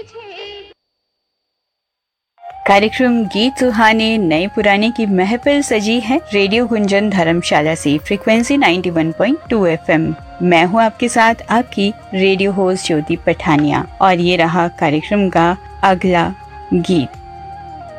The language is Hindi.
कार्यक्रम गीत सुहाने नए पुराने की महफिल सजी है रेडियो गुंजन धर्मशाला से फ्रीक्वेंसी 91.2 एफएम। मैं हूं आपके साथ आपकी रेडियो होस्ट ज्योति पठानिया और ये रहा कार्यक्रम का अगला गीत।